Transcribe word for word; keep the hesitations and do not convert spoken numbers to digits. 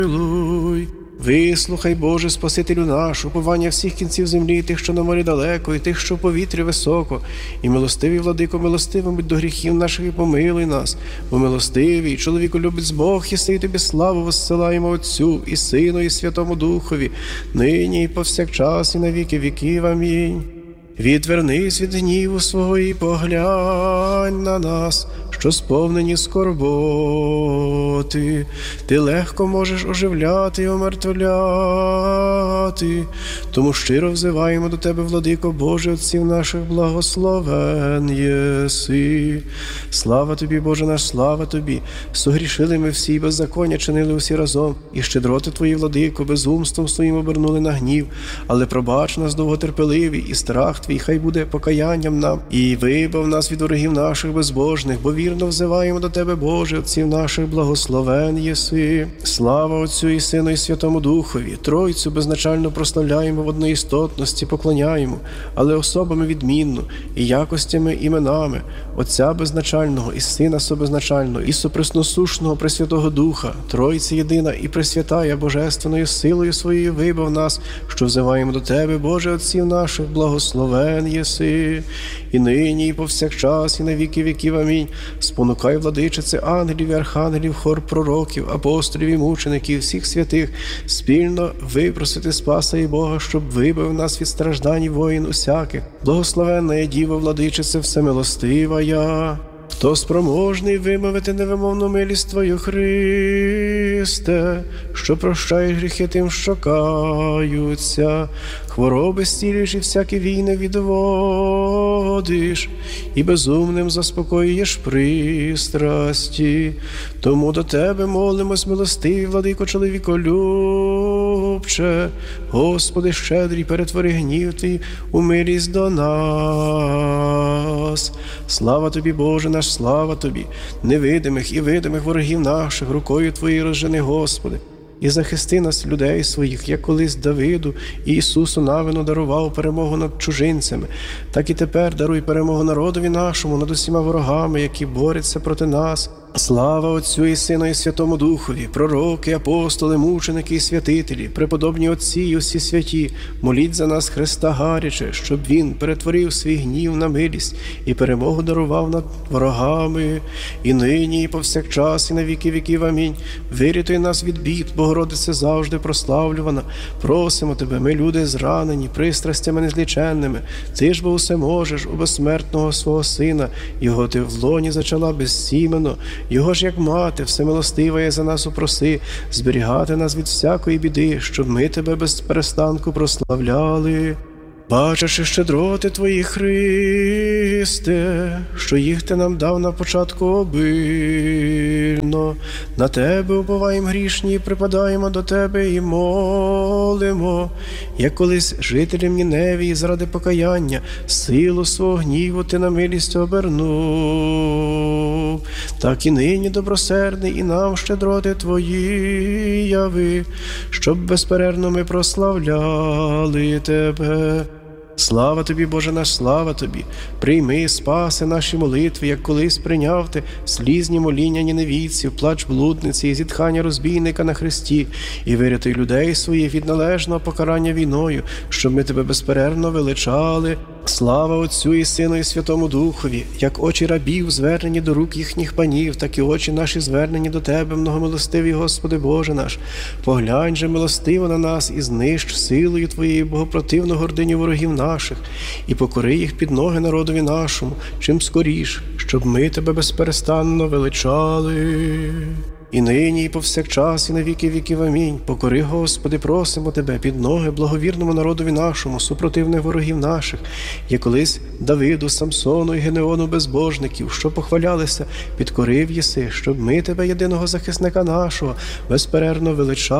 помилуй. Вислухай, Боже, Спасителю наш, уповання всіх кінців землі, тих, що на морі далеко, і тих, що в повітрі високо. І милостивий, владико, милостивим будь до гріхів наших і помилуй нас. Бо милостивий, чоловіку любить Бог, єси, і тобі славу воссилаємо Отцю, і Сину, і Святому Духові, нині і повсякчас, і на віки віків. Амінь. Відвернись від гніву свого і поглянь на нас, що сповнені скорботи. Ти легко можеш оживляти і омертвляти. Тому щиро взиваємо до Тебе, владико Боже, Отців наших, благословен єси. Слава Тобі, Боже наш, слава Тобі. Согрішили ми всі, беззаконня чинили усі разом, і щедроти Твої, владико, безумством своїм обернули на гнів. Але пробач нас довготерпеливі, і страх Твій хай буде покаянням нам, і вибав нас від ворогів наших безбожних, бо вірно взиваємо до Тебе, Боже, Отців наших, благословен єси. Слава Отцю і Сину і Святому Духові. Тройцю безначально прославляємо в одноістотності, поклоняємо, але особами відмінно, і якостями, іменами Отця безначального, і Сина собезначального, і сопресносушного Пресвятого Духа, Тройці єдина і пресвятая божественною силою своєю вибав нас, що взиваємо до Тебе, Боже, Отців наших, благословен єси. І нині, і повсякчас, і на віки віків. Амінь. Спонукай, владичице, ангелів і архангелів, хор пророків, апостолів і мучеників, всіх святих, спільно випросити Спаса і Бога, щоб вибав нас від страждань воїн усяких. Благословенна є Діва, владичице, всемилостива я. Хто спроможний вимовити невимовну милість Твою, Христе, що прощаєш гріхи тим, що каються, хвороби зцілюєш і всякі війни відводиш, і безумним заспокоюєш пристрасті. Тому до Тебе молимось, милостивий, владико, чоловіколюбче. Господи, щедрий, перетвори гнів Твій у милість до нас. Слава Тобі, Боже наш, слава Тобі, невидимих і видимих ворогів наших, рукою Твоєю розжени, Господи. І захисти нас, людей своїх, як колись Давиду і Ісусу Навину дарував перемогу над чужинцями, так і тепер даруй перемогу народові нашому над усіма ворогами, які борються проти нас. Слава Отцю і Сину і Святому Духові, пророки, апостоли, мученики і святителі, преподобні отці і усі святі, моліть за нас Христа гаряче, щоб Він перетворив свій гнів на милість і перемогу дарував над ворогами, і нині, і повсякчас, і на віки віків. Амінь. Вирятуй нас від бід, Богородице завжди прославлювана. Просимо Тебе, ми люди зранені, пристрастями незліченними. Ти ж бо усе можеш, у безсмертного свого Сина, Його Ти в лоні зачала безсіменно. Його ж, як мати, всемилостива є, за нас упроси, зберігати нас від всякої біди, щоб ми Тебе без перестанку прославляли. Бачачи щедроти Твої, Христе, що їх Ти нам дав на початку обильно, на Тебе уповаєм грішні, припадаємо до Тебе і молимо, як колись жителям Ніневії заради покаяння силу свого гніву Ти на милість обернув, так і нині добросердний і нам щедроти Твої яви, щоб безперервно ми прославляли Тебе. Слава Тобі, Боже наш, слава Тобі! Прийми, спаси наші молитви, як колись прийняв Ти слізні моління ніневійців, плач блудниці і зітхання розбійника на хресті, і вирятуй людей своїх від належного покарання війною, щоб ми Тебе безперервно величали. Слава Отцю і Сину і Святому Духові, як очі рабів звернені до рук їхніх панів, так і очі наші звернені до Тебе, многомилостивий Господи Боже наш. Поглянь же милостиво на нас і знищ силою Твоєю богопротивну гординю ворогів наших, і покори їх під ноги народові нашому, чим скоріш, щоб ми Тебе безперестанно величали. І нині, і повсякчас, і на віки віків. Амінь. Покори, Господи, просимо Тебе під ноги благовірному народові нашому, супротивних ворогів наших, як колись Давиду, Самсону і Генеону безбожників, що похвалялися, підкорив єси, щоб ми Тебе, єдиного захисника нашого, безперервно величали.